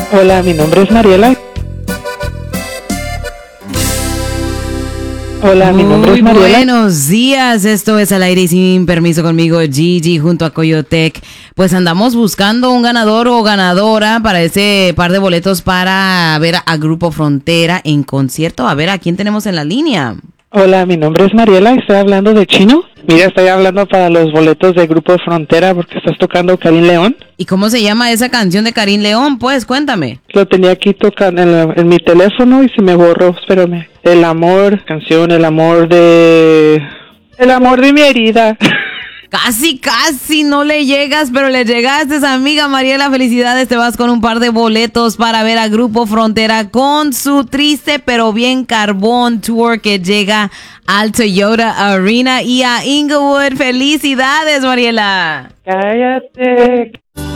Hola, mi nombre es Mariela. Hola, mi nombre es Mariela. Buenos días, esto es Al Aire y Sin Permiso conmigo, Gigi, junto a Coyotec. Pues andamos buscando un ganador o ganadora para ese par de boletos para ver a Grupo Frontera en concierto. A ver, ¿a quién tenemos en la línea? Hola, mi nombre es Mariela, estoy hablando de Chino. Mira, estoy hablando para los boletos de Grupo Frontera porque estás tocando Karim León. ¿Y cómo se llama esa canción de Karim León? Pues, cuéntame. Lo tenía aquí tocando en mi teléfono y se me borró, espérame. El amor, canción, el amor de mi herida. Casi no le llegas, pero le llegaste, amiga Mariela. Felicidades, te vas con un par de boletos para ver a Grupo Frontera con su triste pero bien carbón tour que llega al Toyota Arena y a Inglewood. Felicidades, Mariela. Cállate.